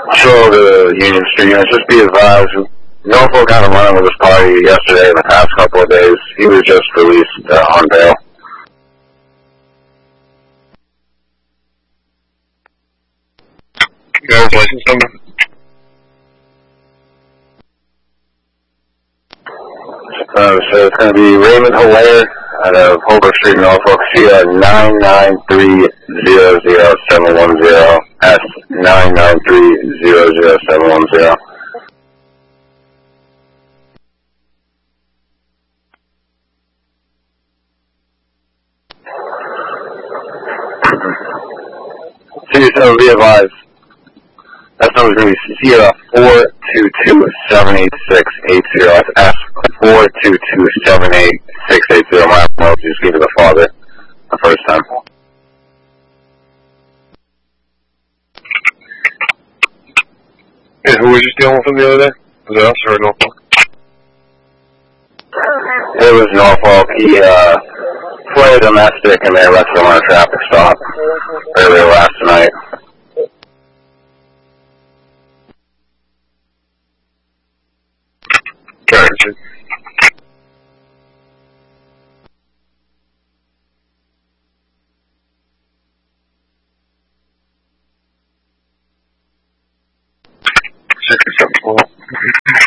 Show the Union Street units. Just be advised, Norfolk had a run with his party yesterday and the past couple of days. He was just released on bail. You got his license number? So it's going to be Raymond Hilaire out of Holbrook Street, Norfolk, C 993000710, S 993000710. So be advised, that number is going to be 422-786-80. That's S 422-786-80. My apologies, give it the father the first time. Hey, who was you stealing from the other day? Was it us or Norfolk? It was Norfolk. He played domestic and they arrested him on a traffic stop earlier last night. Gotcha. Six or 7.